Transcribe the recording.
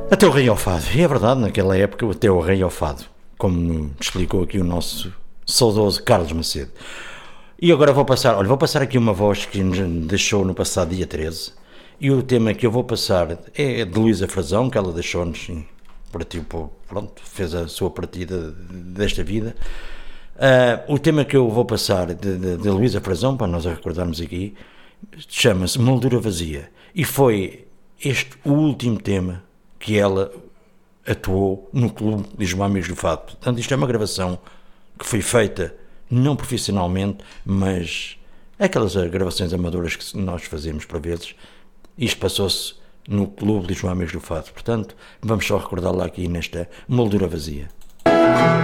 Até o Rei ao Fado. E é verdade, naquela época, até o Rei ao Fado, como explicou aqui o nosso saudoso Carlos Macedo. E agora vou passar aqui uma voz que nos deixou no passado dia 13. E o tema que eu vou passar é de Luísa Frazão, que ela deixou-nos, partiu, pronto, fez a sua partida desta vida. O tema que eu vou passar de Luísa Frazão, para nós a recordarmos aqui, chama-se Moldura Vazia. E foi este o último tema que ela atuou no Clube Lisboa Amigos do Fado. Portanto, isto é uma gravação que foi feita não profissionalmente, mas aquelas gravações amadoras que nós fazemos por vezes. Isto passou-se no Clube Lisboa Amigos do Fado. Portanto, vamos só recordá-la aqui nesta Moldura Vazia.